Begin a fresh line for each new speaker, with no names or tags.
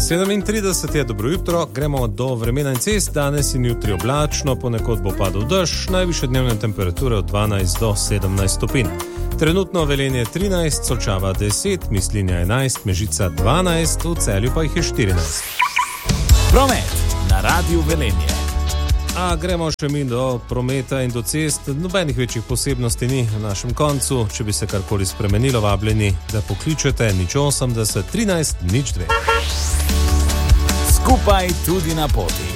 37 je, dobro jutro, gremo do vremena in cest. Danes in jutri oblačno, ponekod bo padel dež, najvišje dnevne temperature od 12 do 17 stopinj. Trenutno Velenje 13, Solčava 10, Mislinja 11, Mežica 12, v Celju pa jih je 14.
Promet na Radiu Velenje.
A gremo še mi do prometa in do cest. Nobenih večjih posebnosti ni na našem koncu. Če bi se karkoli spremenilo, vabljeni, da pokličete 080 13 02.
Skupaj tudi na poti.